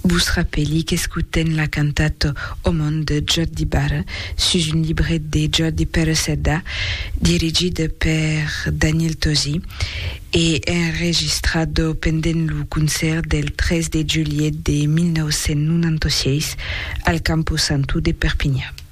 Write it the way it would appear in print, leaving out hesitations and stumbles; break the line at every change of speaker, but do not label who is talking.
Vous rappelez qu'escouten la cantate Au monde de Jordi Barra sur une librette de Jordi Pereseda dirigée par Daniel Tosi et enregistrado pendant le concert del 13 de juillet de 1996 al Campo Santo de Perpignan.